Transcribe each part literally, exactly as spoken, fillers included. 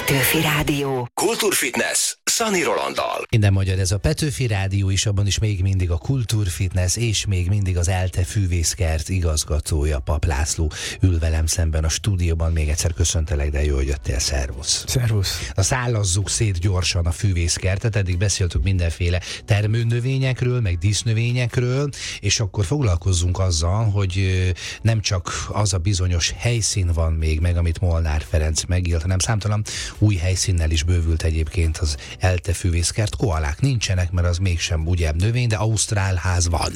Petőfi Rádió. Kultúrfitness Szani Rolanddal. Minden magyar, ez a Petőfi Rádió is, abban is még mindig a Kultúrfitness, és még mindig az ELTE Fűvészkert igazgatója, Pap László ül velem szemben a stúdióban. Még egyszer köszöntelek, de jó, hogy jöttél, szervusz. Szervusz. Na, szállazzuk szét gyorsan a fűvészkertet, eddig beszéltük mindenféle termőnövényekről, meg dísznövényekről, és akkor foglalkozzunk azzal, hogy nem csak az a bizonyos helyszín van még meg, amit Molnár Ferenc megírt, hanem számtalan új helyszínnel is bővült egyébként az ELTE Fűvészkert. Koalák nincsenek, mert az mégsem ugye növény, de ausztrál ház van.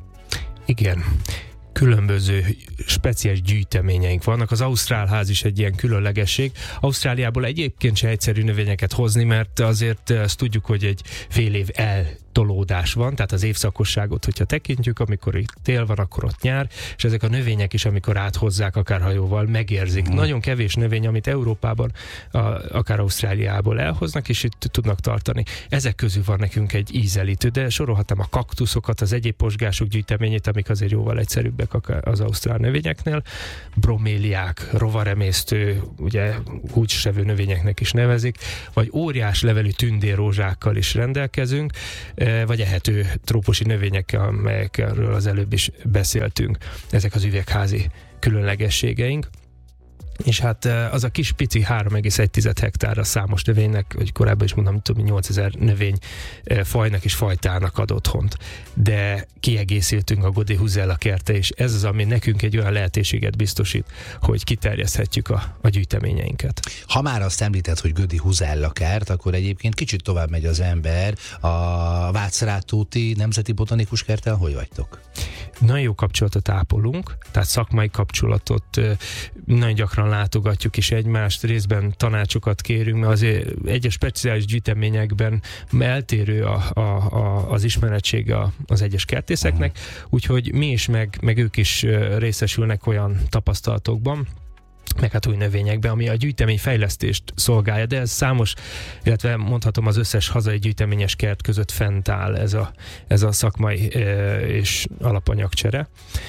Igen. Különböző speciális gyűjteményeink vannak. Az ausztrál ház is egy ilyen különlegesség. Ausztráliából egyébként se egyszerű növényeket hozni, mert azért azt tudjuk, hogy egy fél év eltolódás van, tehát az évszakosságot, hogyha tekintjük, amikor itt tél van, akkor ott nyár, és ezek a növények is, amikor áthozzák akár hajóval, megérzik. Mm. Nagyon kevés növény, amit Európában, a, akár Ausztráliából elhoznak, és itt tudnak tartani. Ezek közül van nekünk egy ízelítő, de sorolhatnám a kaktuszokat, az egyéb posgások gyűjteményét, amik azért jóval egyszerűbbek az ausztrál növényeknél, broméliák, rovaremésztő, ugye húgysevő növényeknek is nevezik, vagy óriás levelű tündérrózsákkal is rendelkezünk, vagy ehető trópusi növényekkel, amelyekről az előbb is beszéltünk. Ezek az üvegházi különlegességeink. És hát az a kis pici három egész egy hektárra számos növénynek, hogy korábban is mondtam, több mint nyolcezer növény fajnak és fajtának ad otthont. De kiegészítünk a Godi Huzella kerte, és ez az, ami nekünk egy olyan lehetőséget biztosít, hogy kiterjeszthetjük a, a gyűjteményeinket. Ha már azt említett, hogy Godi Huzella kert, akkor egyébként kicsit tovább megy az ember. A Vácrátóti Nemzeti Botanikus Kerttel hogy vagytok? Nagyon jó kapcsolatot ápolunk, tehát szakmai kapcsolatot nagyon gyakran látogatjuk is egymást, részben tanácsokat kérünk, mert azért egyes speciális gyűjteményekben eltérő a, a, a, az ismeretsége az egyes kertészeknek, úgyhogy mi is, meg, meg ők is részesülnek olyan tapasztalatokban, meg hát új növényekbe, ami a gyűjtemény fejlesztést szolgálja, de ez számos, illetve mondhatom az összes hazai gyűjteményes kert között fent áll ez a, ez a szakmai és alapanyagcsere.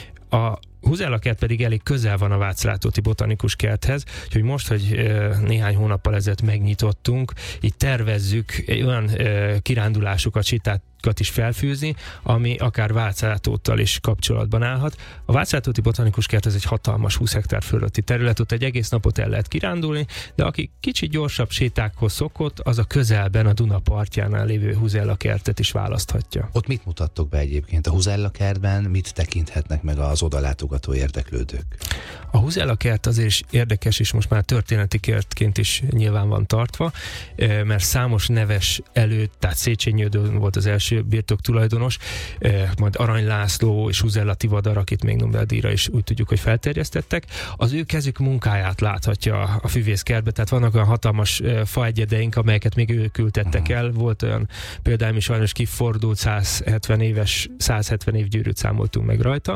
A Huzella kert pedig elég közel van a Vácrátóti Botanikus Kerthez, úgyhogy most, hogy néhány hónappal ezelőtt megnyitottunk, így tervezzük olyan kirándulásokat, sétákat is felfűzni, ami akár Vácrátóttal is kapcsolatban állhat. A Vácrátóti Botanikus Kert ez egy hatalmas húsz hektár fölötti terület, ott egy egész napot el lehet kirándulni, de aki kicsit gyorsabb sétákhoz szokott, az a közelben, a Duna partjánál lévő Huzella kertet is választhatja. Ott mit mutattok be egyébként a Huzella kertben, mit tekinthetnek meg az odalátogató érdeklődők? A Huzella kert azért is érdekes, és most már történeti kertként is nyilván van tartva, mert számos neves előtt, tehát Széchenyi Ödön volt az első birtok tulajdonos, majd Arany László és Huzella Tivadar, akit még Nobel-díjra is úgy tudjuk, hogy felterjesztettek, az ő kezük munkáját láthatja a füvészkertbe, tehát vannak olyan hatalmas faegyedeink, amelyeket még ők ültettek el, volt olyan például, ami sajnos kifordult, száz hetven éves, száz hetven év gyűrűt számoltunk meg rajta.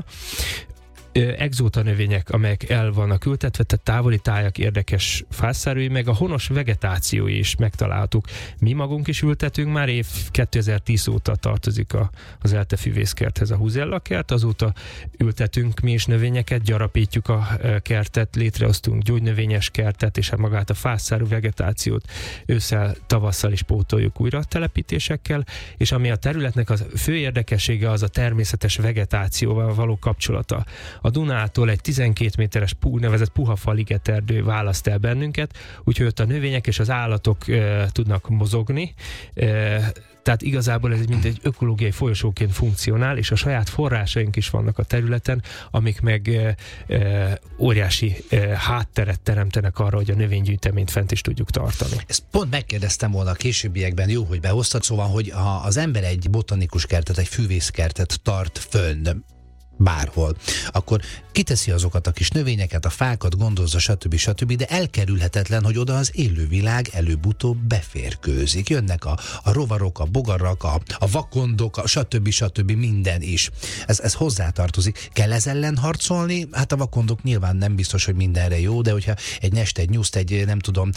Exóta növények, amelyek el vannak ültetve, tehát távoli tájak érdekes fászárői, meg a honos vegetációi is megtaláltuk. Mi magunk is ültetünk, már év kétezer-tíz óta tartozik a, az ELTE Fűvészkerthez a Huzella kert, azóta ültetünk mi is növényeket, gyarapítjuk a kertet, létrehoztunk gyógynövényes kertet, és hát magát a fászárú vegetációt ősszel, tavasszal is pótoljuk újra telepítésekkel, és ami a területnek a fő érdekessége, az a természetes vegetációval való kapcsolata. A Dunától egy tizenkét méteres úgynevezett puhafa ligeterdő választ el bennünket, úgyhogy ott a növények és az állatok e, tudnak mozogni, e, tehát igazából ez mint egy ökológiai folyosóként funkcionál, és a saját forrásaink is vannak a területen, amik meg e, e, óriási e, hátteret teremtenek arra, hogy a növénygyűjteményt fent is tudjuk tartani. Ezt pont megkérdeztem volna a későbbiekben, jó, hogy behoztad, szóval, hogy ha az ember egy botanikus kertet, egy fűvészkertet tart fönn, bárhol, akkor kiteszi azokat a kis növényeket, a fákat, gondozza, stb. stb., de elkerülhetetlen, hogy oda az élővilág előbb-utóbb beférkőzik. Jönnek a, a rovarok, a bogarak, a, a vakondok, a stb. stb. Minden is. Ez, ez hozzátartozik. Kell ez ellen harcolni? Hát a vakondok nyilván nem biztos, hogy mindenre jó, de hogyha egy nest, egy nyuszt, egy nem tudom,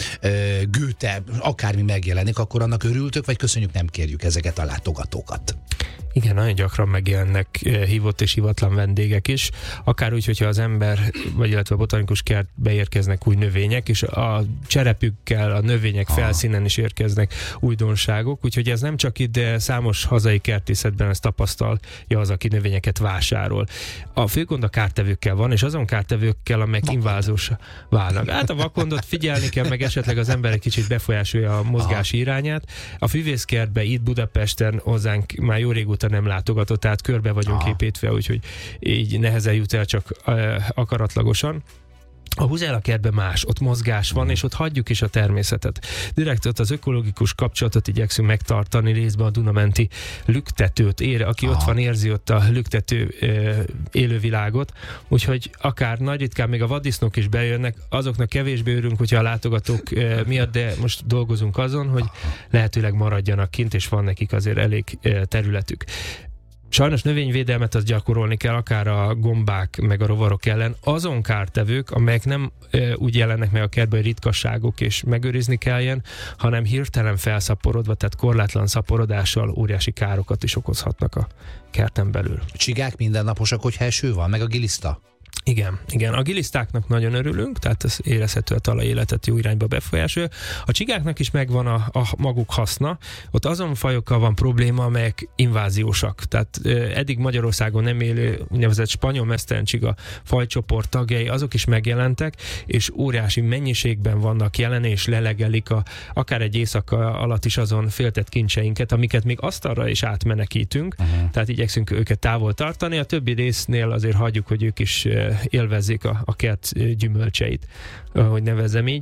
gőte, akármi megjelenik, akkor annak örültök, vagy köszönjük, nem kérjük ezeket a látogatókat? Igen, nagyon gyakran megjelennek hívott és hivatlan vendégek is, akár úgy, hogyha az ember, vagy illetve a botanikus kert beérkeznek új növények, és a cserepükkel, a növények ha. felszínen is érkeznek újdonságok, úgyhogy ez nem csak itt, de számos hazai kertészetben ezt tapasztalja az, aki növényeket vásárol. A fő gond a kártevőkkel van, és azon kártevőkkel, amelyek invázós válnak. Hát a vakondot figyelni kell, meg esetleg az ember egy kicsit befolyásolja a mozgási irányát. A füvészkertbe itt Budapesten hozzánk már jó régóta nem látogatott, tehát körbe vagyunk Aha. építve, úgyhogy így nehezen jut el csak uh, akaratlagosan. A Huzella kertben más, ott mozgás van, és ott hagyjuk is a természetet. Direkt ott az ökológikus kapcsolatot igyekszünk megtartani, részben a Dunamenti lüktetőt ér, aki Aha. ott van, érzi ott a lüktető e, élővilágot, úgyhogy akár nagy ritkán még a vaddisznók is bejönnek, azoknak kevésbé örülünk, hogyha a látogatók e, miatt, de most dolgozunk azon, hogy lehetőleg maradjanak kint, és van nekik azért elég e, területük. Sajnos növényvédelmet azt gyakorolni kell, akár a gombák meg a rovarok ellen. Azon kártevők, amelyek nem e, úgy jelennek meg a kertben, ritkasságok és megőrizni kelljen, hanem hirtelen felszaporodva, tehát korlátlan szaporodással óriási károkat is okozhatnak a kerten belül. Csigák mindennaposak, hogyha eső van, meg a giliszta? Igen, igen. A gilisztáknak nagyon örülünk, tehát ez érezhető a talajéletet jó irányba befolyásolja. A csigáknak is megvan a, a maguk haszna. Ott azon fajokkal van probléma, amelyek inváziósak. Tehát eddig Magyarországon nem élő úgynevezett spanyol meszterencsiga fajcsoport tagjai, azok is megjelentek, és óriási mennyiségben vannak jelen, és lelegelik a, akár egy éjszaka alatt is azon féltett kincseinket, amiket még asztalra is átmenekítünk, uh-huh. tehát igyekszünk őket távol tartani. A többi résznél azért hagyjuk, hogy ők is élvezzék a, a kert gyümölcseit, ahogy nevezzem így.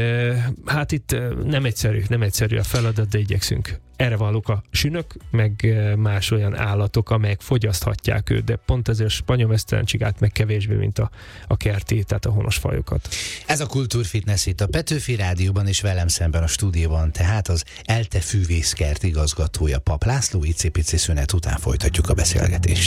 Hát itt nem egyszerű, nem egyszerű a feladat, de igyekszünk. Erre valók a sünök, meg más olyan állatok, amelyek fogyaszthatják őt, de pont ezért a spanyol meszterencsigát meg kevésbé, mint a, a kerti, tehát a honos fajokat. Ez a Kultúrfitness itt a Petőfi Rádióban, és velem szemben a stúdióban, tehát az ELTE Fűvészkert igazgatója, Papp László. Icipici szünet után folytatjuk a beszélgetést.